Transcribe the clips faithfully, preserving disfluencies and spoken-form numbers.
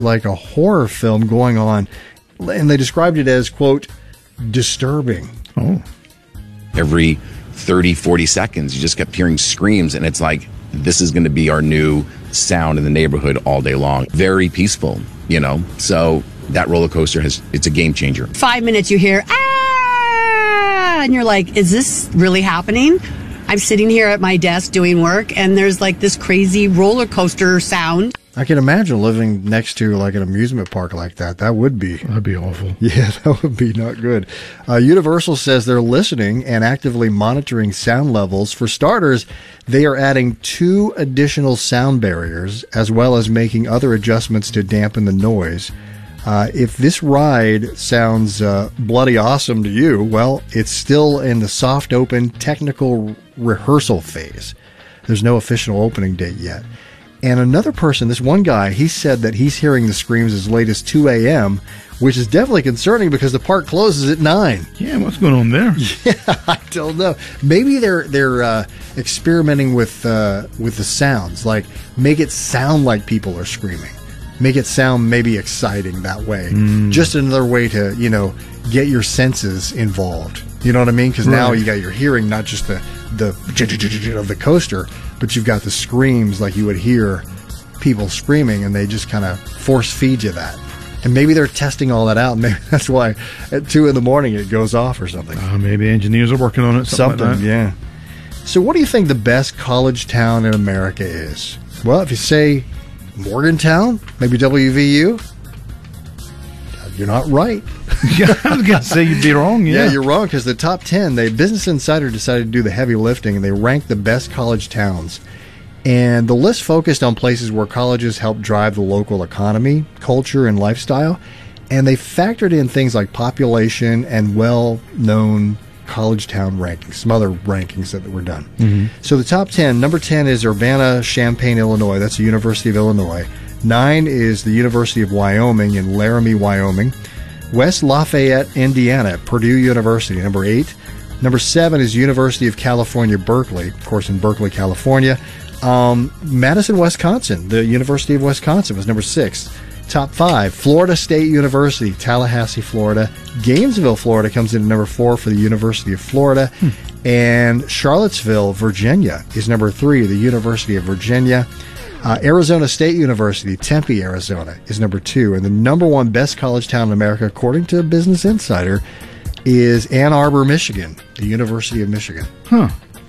like a horror film going on. And they described it as, quote, disturbing. Oh. Every thirty, forty seconds, you just kept hearing screams, and it's like, this is going to be our new sound in the neighborhood all day long. Very peaceful, you know? So that roller coaster has, it's a game changer. Five minutes you hear, ah, and you're like, is this really happening? I'm sitting here at my desk doing work, and there's like this crazy roller coaster sound. I can imagine living next to like an amusement park like that. That would be... That'd be awful. Yeah, that would be not good. Uh, Universal says they're listening and actively monitoring sound levels. For starters, they are adding two additional sound barriers, as well as making other adjustments to dampen the noise. Uh, if this ride sounds uh, bloody awesome to you, well, it's still in the soft open technical rehearsal phase. There's no official opening date yet. And another person, this one guy, he said that he's hearing the screams as late as two a.m., which is definitely concerning because the park closes at nine. Yeah, what's going on there? Yeah, I don't know. Maybe they're they're uh, experimenting with uh, with the sounds, like make it sound like people are screaming, make it sound maybe exciting that way. Mm. Just another way to, you know, get your senses involved. You know what I mean? Because right. now you got your hearing, not just the the of the coaster, but you've got the screams like you would hear people screaming, and they just kind of force feed you that. And maybe they're testing all that out. Maybe that's why at two in the morning it goes off or something. Uh, maybe engineers are working on it. Something, something like that. Yeah. So what do you think the best college town in America is? Well, if you say Morgantown, maybe W V U, you're not right. Yeah, I was going to say you'd be wrong. Yeah, yeah you're wrong, because the top ten, they Business Insider decided to do the heavy lifting, and they ranked the best college towns. And the list focused on places where colleges help drive the local economy, culture, and lifestyle. And they factored in things like population and well-known college town rankings, some other rankings that were done. Mm-hmm. So the top ten, number ten is Urbana-Champaign, Illinois. That's the University of Illinois. Nine is the University of Wyoming in Laramie, Wyoming. West Lafayette, Indiana, Purdue University, number eight. Number seven is University of California, Berkeley, of course, in Berkeley, California. Um, Madison, Wisconsin, the University of Wisconsin was number six. Top five, Florida State University, Tallahassee, Florida. Gainesville, Florida comes in at number four for the University of Florida. Hmm. And Charlottesville, Virginia is number three, the University of Virginia. Uh, Arizona State University, Tempe, Arizona is number two. And the number one best college town in America, according to Business Insider, is Ann Arbor, Michigan, the University of Michigan. Huh.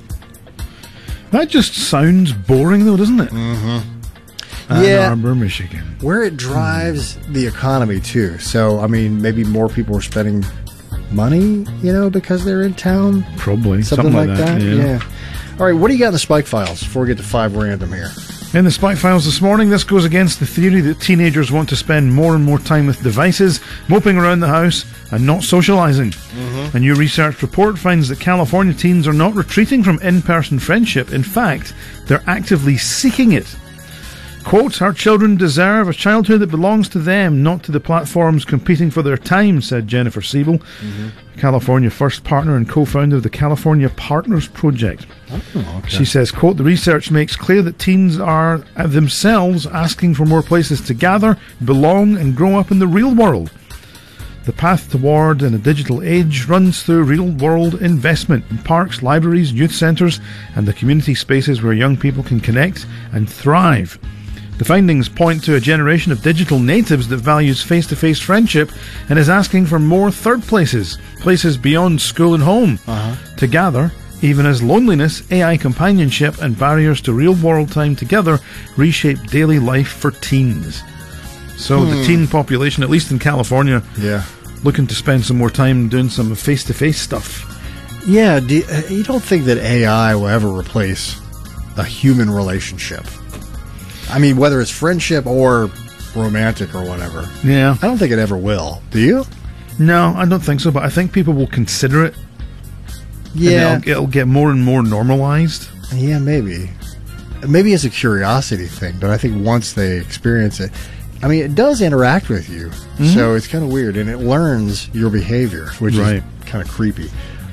That just sounds boring, though, doesn't it? Mm-hmm. Ann yeah, Arbor, Michigan. Where it drives mm. the economy, too. So, I mean, maybe more people are spending money, you know, because they're in town. Probably. Something, Something like, like that. that. Yeah. yeah. All right, what do you got in the Spike Files before we get to five random here? In the Spike Files this morning, this goes against the theory that teenagers want to spend more and more time with devices, moping around the house, and not socializing. Mm-hmm. A new research report finds that California teens are not retreating from in-person friendship. In fact, they're actively seeking it. Quote, "Our children deserve a childhood that belongs to them, not to the platforms competing for their time," said Jennifer Siebel, mm-hmm. California First partner and co-founder of the California Partners Project. Oh, okay. She says, quote, "The research makes clear that teens are themselves asking for more places to gather, belong, and grow up in the real world. The path toward in a digital age runs through real-world investment in parks, libraries, youth centres, and the community spaces where young people can connect and thrive. The findings point to a generation of digital natives that values face-to-face friendship and is asking for more third places, places beyond school and home, uh-huh. to gather, even as loneliness, A I companionship, and barriers to real-world time together reshape daily life for teens." So hmm. the teen population, at least in California, yeah, looking to spend some more time doing some face-to-face stuff. Yeah, do you, uh, you don't think that A I will ever replace a human relationship? I mean, whether it's friendship or romantic or whatever. Yeah. I don't think it ever will. Do you? No, I don't think so, but I think people will consider it. Yeah. And it'll, it'll get more and more normalized. Yeah, maybe. Maybe it's a curiosity thing, but I think once they experience it, I mean, it does interact with you, mm-hmm. so it's kind of weird, and it learns your behavior, which right. is kind of creepy.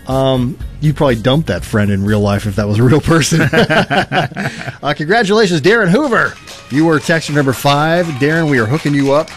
Um, you'd probably dump that friend in real life if that was a real person. uh, congratulations, Darren Hoover. You were texter number five. Darren, we are hooking you up